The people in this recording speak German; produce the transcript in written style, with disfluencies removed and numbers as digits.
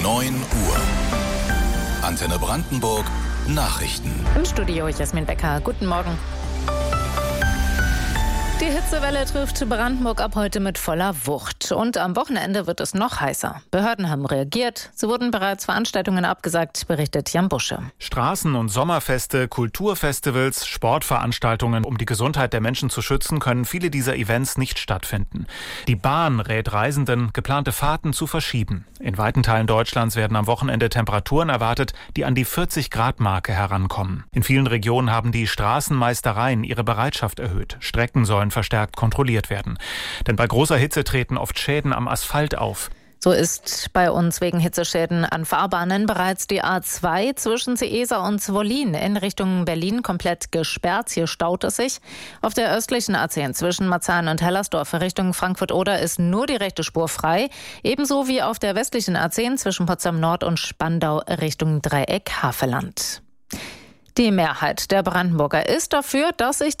9 Uhr. Antenne Brandenburg Nachrichten. Im Studio Jasmin Becker. Guten Morgen. Die Hitzewelle trifft Brandenburg ab heute mit voller Wucht. Und am Wochenende wird es noch heißer. Behörden haben reagiert. So wurden bereits Veranstaltungen abgesagt, berichtet Jan Busche. Straßen- und Sommerfeste, Kulturfestivals, Sportveranstaltungen, um die Gesundheit der Menschen zu schützen, können viele dieser Events nicht stattfinden. Die Bahn rät Reisenden, geplante Fahrten zu verschieben. In weiten Teilen Deutschlands werden am Wochenende Temperaturen erwartet, die an die 40-Grad-Marke herankommen. In vielen Regionen haben die Straßenmeistereien ihre Bereitschaft erhöht. Strecken sollen verstärkt kontrolliert werden. Denn bei großer Hitze treten oft Schäden am Asphalt auf. So ist bei uns wegen Hitzeschäden an Fahrbahnen bereits die A2 zwischen Seesa und Zwollin in Richtung Berlin komplett gesperrt. Hier staut es sich. Auf der östlichen A10 zwischen Marzahn und Hellersdorf Richtung Frankfurt-Oder ist nur die rechte Spur frei. Ebenso wie auf der westlichen A10 zwischen Potsdam Nord und Spandau Richtung Dreieck Havelland. Die Mehrheit der Brandenburger ist dafür, dass sich